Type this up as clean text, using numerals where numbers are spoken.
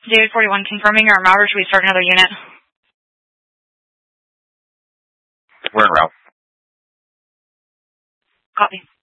David 41, confirming your route, or should we start another unit? We're en route. Copy.